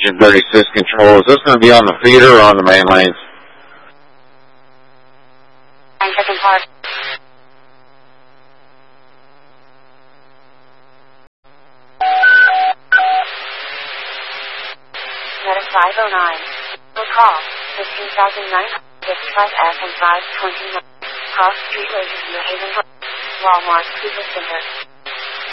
Engine 36 control. Is this going to be on the feeder or on the main lanes? 9 seconds hard. Meta 509. Will call 15,955F and 529. Cross Street Lake, New Haven, Walmart, Cleveland Center.